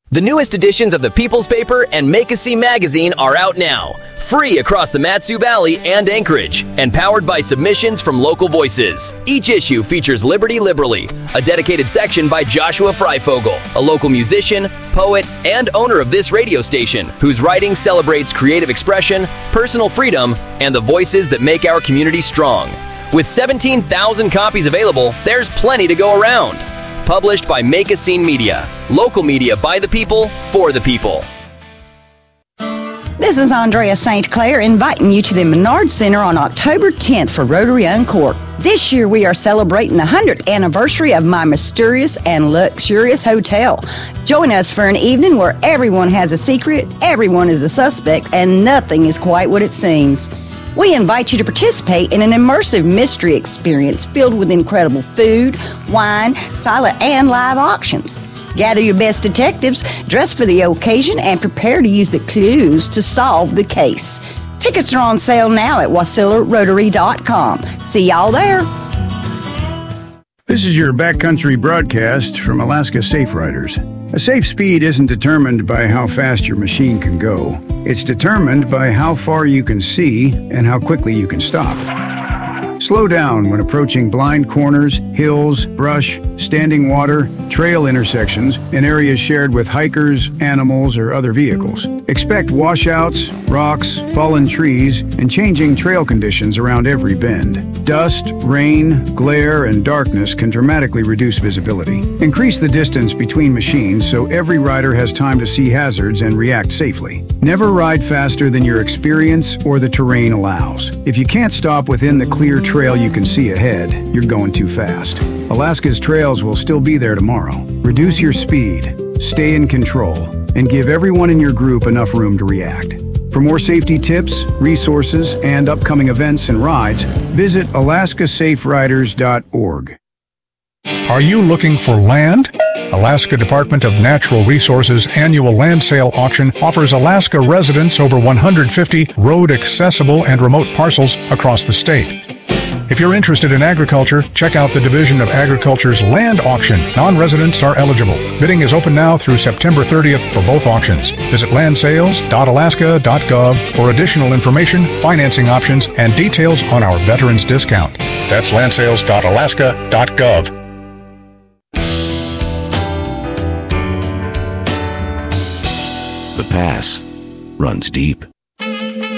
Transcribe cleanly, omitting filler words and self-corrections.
The newest editions of the People's Paper and Make-A-See magazine are out now, free across the Mat-Su Valley and Anchorage, and powered by submissions from local voices. Each issue features Liberty Liberally, a dedicated section by Joshua Freifogel, a local musician, poet, and owner of this radio station, whose writing celebrates creative expression, personal freedom, and the voices that make our community strong. With 17,000 copies available, there's plenty to go around. Published by Make-A-Scene Media. Local media by the people, for the people. This is Andrea St. Clair inviting you to the Menard Center on October 10th for Rotary Uncorked. This year we are celebrating the 100th anniversary of my mysterious and luxurious hotel. Join us for an evening where everyone has a secret, everyone is a suspect, and nothing is quite what it seems. We invite you to participate in an immersive mystery experience filled with incredible food, wine, silent and live auctions. Gather your best detectives, dress for the occasion, and prepare to use the clues to solve the case. Tickets are on sale now at WasillaRotary.com. See y'all there. This is your backcountry broadcast from Alaska Safe Riders. A safe speed isn't determined by how fast your machine can go. It's determined by how far you can see and how quickly you can stop. Slow down when approaching blind corners, hills, brush, standing water, trail intersections, and areas shared with hikers, animals, or other vehicles. Expect washouts, rocks, fallen trees, and changing trail conditions around every bend. Dust, rain, glare, and darkness can dramatically reduce visibility. Increase the distance between machines so every rider has time to see hazards and react safely. Never ride faster than your experience or the terrain allows. If you can't stop within the clear trail you can see ahead, you're going too fast. Alaska's trails will still be there tomorrow. Reduce your speed, stay in control, and give everyone in your group enough room to react. For more safety tips, resources, and upcoming events and rides, visit alaskasaferiders.org. Are you looking for land? Alaska Department of Natural Resources annual land sale auction offers Alaska residents over 150 road-accessible and remote parcels across the state. If you're interested in agriculture, check out the Division of Agriculture's land auction. Non-residents are eligible. Bidding is open now through September 30th for both auctions. Visit landsales.alaska.gov for additional information, financing options, and details on our veterans discount. That's landsales.alaska.gov. The pass runs deep.